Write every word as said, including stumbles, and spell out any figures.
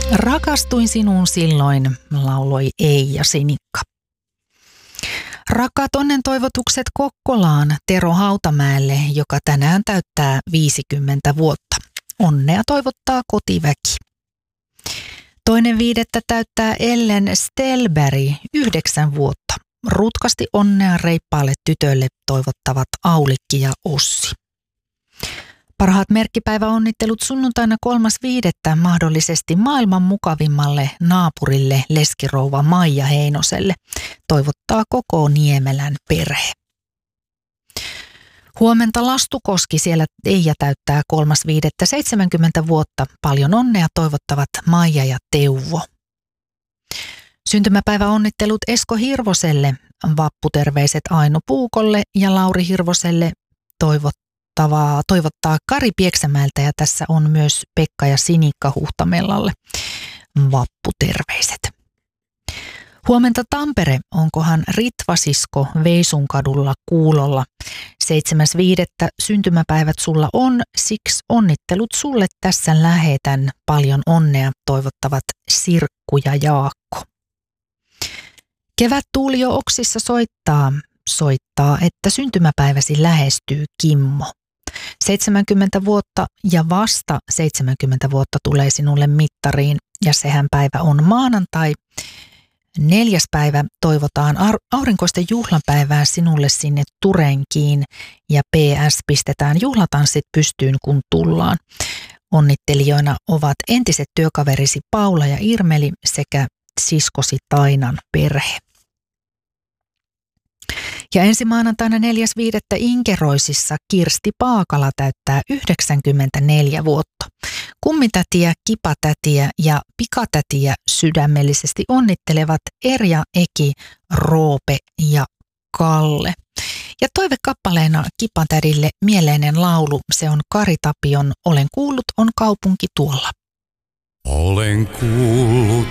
Rakastuin sinuun silloin, lauloi Eija Sinikka. Rakkaat onnen toivotukset Kokkolaan Tero Hautamäelle, joka tänään täyttää viisikymmentä vuotta. Onnea toivottaa kotiväki. Toinen viidettä täyttää Ellen Stelberg yhdeksän vuotta. Rutkasti onnea reippaalle tytölle toivottavat Aulikki ja Ossi. Parhaat merkkipäiväonnittelut sunnuntaina kolmas viidettä mahdollisesti maailman mukavimmalle naapurille leskirouva Maija Heinoselle. Toivottaa koko Niemelän perhe. Huomenta Lastukoski, siellä Eija täyttää kolmas viidettä seitsemänkymmentä vuotta. Paljon onnea toivottavat Maija ja Teuvo. Syntymäpäiväonnittelut Esko Hirvoselle, vapputerveiset Aino Puukolle ja Lauri Hirvoselle toivottavaa, toivottaa Kari Pieksämäeltä, ja tässä on myös Pekka ja Sinikka Huhtamellalle vapputerveiset. Huomenta Tampere, onkohan Ritvasisko Veisunkadulla Kuulolla. seitsemäs viidettä syntymäpäivät sulla on, siksi onnittelut sulle tässä lähetän. Paljon onnea toivottavat Sirkku ja Jaakko. Kevättuuli jo oksissa soittaa, soittaa, että syntymäpäiväsi lähestyy Kimmo. seitsemänkymmentä vuotta ja vasta seitsemänkymmentä vuotta tulee sinulle mittariin, ja sehän päivä on maanantai. Neljäs päivä toivotaan aurinkoista juhlapäivää sinulle sinne Turenkiin, ja P S pistetään juhlatanssit pystyyn kun tullaan. Onnittelijoina ovat entiset työkaverisi Paula ja Irmeli sekä siskosi Tainan perhe. Ja ensi maanantaina neljäs viidettä Inkeroisissa Kirsti Paakala täyttää yhdeksänkymmentäneljä vuotta. Kummitätiä, kipatätiä ja pikatätiä sydämellisesti onnittelevat Erja, Eki, Roope ja Kalle. Ja toivekappaleena kipatädille mieleinen laulu, se on Kari Tapion Olen kuullut on kaupunki tuolla. Olen kuullut